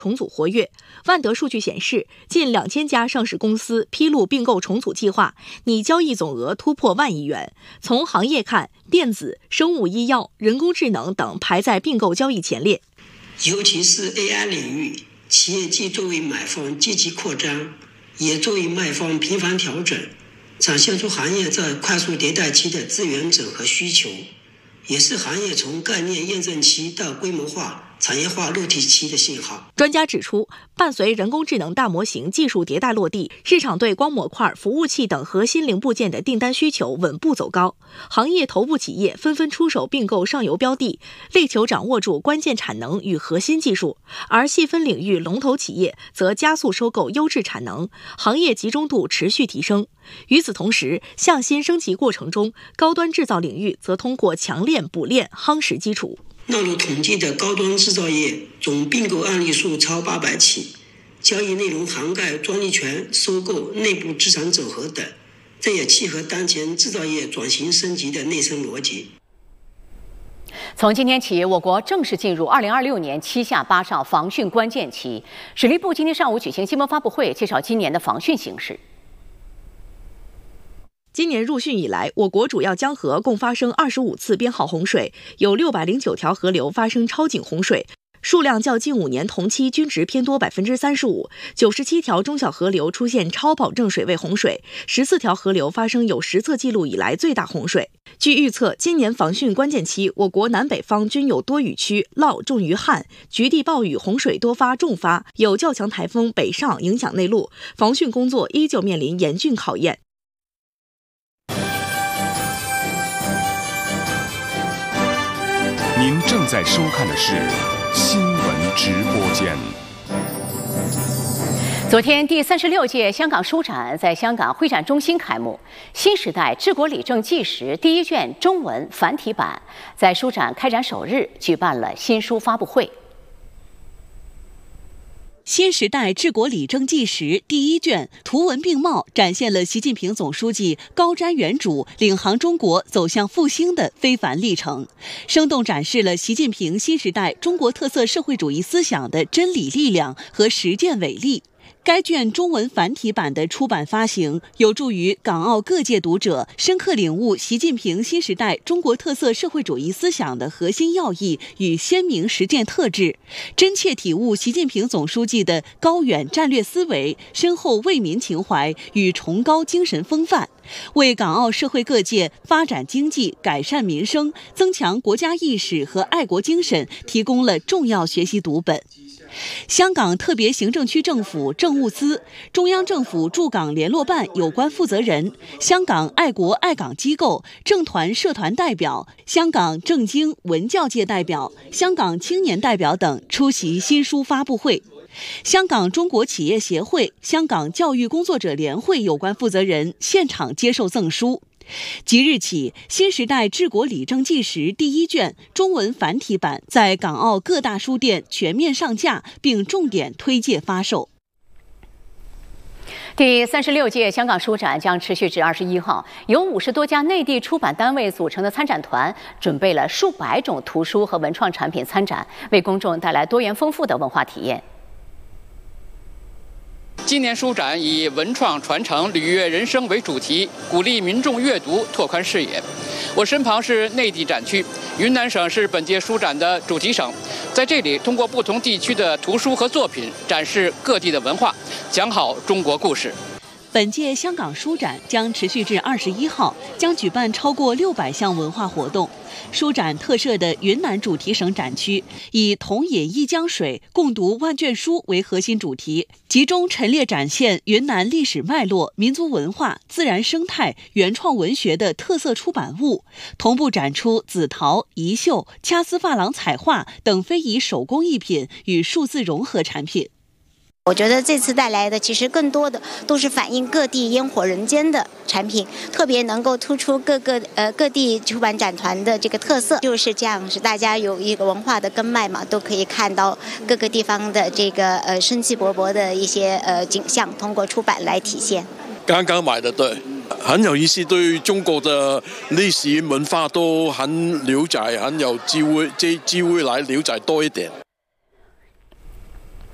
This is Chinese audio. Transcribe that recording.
重组活跃。万德数据显示，近2000家上市公司披露并购重组计划，拟交易总额突破1万亿元。从行业看，电子、生物医药、人工智能等排在并购交易前列。 尤其是 AI 领域，企业既作为买方积极扩张，也作为卖方频繁调整，展现出行业在快速迭代期的资源整合需求，也是行业从概念验证期到规模化、产业化落地期的信号。 专家指出，伴随人工智能大模型技术迭代落地，市场对光模块、服务器等核心零部件的订单需求稳步走高，行业头部企业纷纷出手并购上游标的，力求掌握住关键产能与核心技术，而细分领域龙头企业则加速收购优质产能，行业集中度持续提升。与此同时，向新升级过程中，高端制造领域则通过强链补链夯实基础。 纳入统计的高端制造业总并购案例数超800起，交易内容涵盖专利权、收购、内部资产整合等，这也契合当前制造业转型升级的内生逻辑。 从今天起，我国正式进入2026年7下8上防汛关键期。水利部今天上午举行新闻发布会，介绍今年的防汛形势。 今年入汛以来，我国主要江河共发生25次编号洪水，有609条河流发生超警洪水，数量较近5年同期均值偏多35%，97条中小河流出现超保证水位洪水，14条河流发生有实测记录以来最大洪水。据预测，今年防汛关键期，我国南北方均有多雨区，涝重于旱，局地暴雨洪水多发重发，有较强台风北上影响内陆，防汛工作依旧面临严峻考验。 您正在收看的是新闻直播间。 昨天，第36届香港书展在香港会展中心开幕，新时代治国理政纪实第一卷中文繁体版在书展开展首日举办了新书发布会。 新时代治国理政纪实第一卷图文并茂，展现了习近平总书记高瞻远瞩、领航中国走向复兴的非凡历程，生动展示了习近平新时代中国特色社会主义思想的真理力量和实践伟力。该卷中文繁体版的出版发行，有助于港澳各界读者深刻领悟习近平新时代中国特色社会主义思想的核心要义与鲜明实践特质，真切体悟习近平总书记的高远战略思维、深厚为民情怀与崇高精神风范，为港澳社会各界发展经济、改善民生、增强国家意识和爱国精神提供了重要学习读本。香港特别行政区政府政务司、中央政府驻港联络办有关负责人、香港爱国爱港机构、政团社团代表、香港政经文教界代表、香港青年代表等出席新书发布会。香港中国企业协会、香港教育工作者联会有关负责人现场接受赠书。即日起，新时代治国理政纪实第一卷中文繁体版在港澳各大书店全面上架，并重点推介发售。 第36届香港书展将持续至21号，由50多家内地出版单位组成的参展团准备了数百种图书和文创产品参展，为公众带来多元丰富的文化体验。 今年书展以文创传承、履约人生为主题，鼓励民众阅读，拓宽视野。我身旁是内地展区，云南省是本届书展的主题省，在这里通过不同地区的图书和作品，展示各地的文化，讲好中国故事。 本届香港书展将持续至21号，将举办超过600项文化活动。书展特设的云南主题省展区以同饮一江水，共读万卷书为核心主题，集中陈列展现云南历史脉络、民族文化、自然生态、原创文学的特色出版物，同步展出紫陶、宜绣、掐丝珐琅彩画等非遗手工艺品与数字融合产品。 我觉得这次带来的其实更多的都是反映各地烟火人间的产品，特别能够突出各地出版展团的这个特色，就是这样，是大家有一个文化的根脉嘛，都可以看到各个地方的这个生气勃勃的一些景象，通过出版来体现。 刚刚买的，对，很有意思，对中国的历史文化都很了解，很有机会来了解多一点。